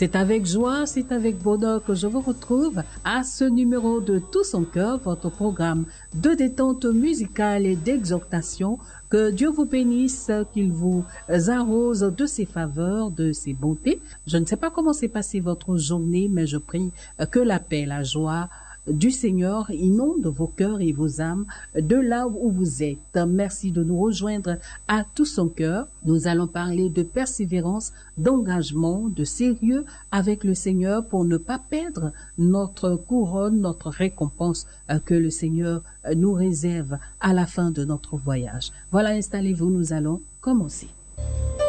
C'est avec joie, c'est avec bonheur que je vous retrouve à ce numéro de Tout son cœur, votre programme de détente musicale et d'exhortation. Que Dieu vous bénisse, qu'il vous arrose de ses faveurs, de ses bontés. Je ne sais pas comment s'est passée votre journée, mais je prie que la paix, la joie du Seigneur inonde vos cœurs et vos âmes de là où vous êtes. Merci de nous rejoindre à Tout son cœur. Nous allons parler de persévérance, d'engagement, de sérieux avec le Seigneur pour ne pas perdre notre couronne, notre récompense que le Seigneur nous réserve à la fin de notre voyage. Voilà, installez-vous, nous allons commencer.